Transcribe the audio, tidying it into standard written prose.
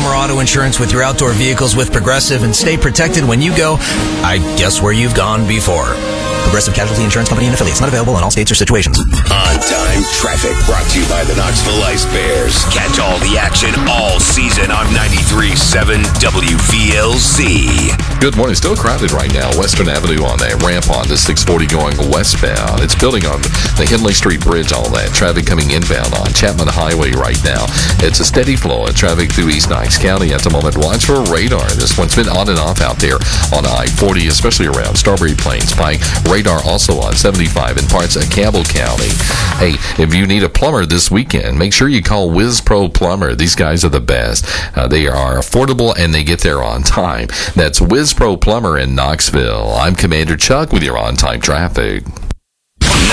summer auto insurance with your outdoor vehicles with Progressive and stay protected when you go, I guess where you've gone before. Progressive Casualty Insurance Company and affiliates. Not available in all states or situations. On-time traffic brought to you by the Knoxville Ice Bears. Catch all the action all season on 93.7 WVLZ. Good morning. Still crowded right now. Western Avenue on that ramp on to 640 going westbound. It's building on the Henley Street Bridge, all that. Traffic coming inbound on Chapman Highway right now. It's a steady flow of traffic through East Knox County at the moment. Watch for radar. This one's been on and off out there on I-40, especially around Strawberry Plains Pike. Radar also on 75 in parts of Campbell County. Hey, if you need a plumber this weekend, make sure you call Whiz Pro Plumber. These guys are the best. They are affordable and they get there on time. That's Whiz Pro Plumber in Knoxville. I'm Commander Chuck with your on-time traffic.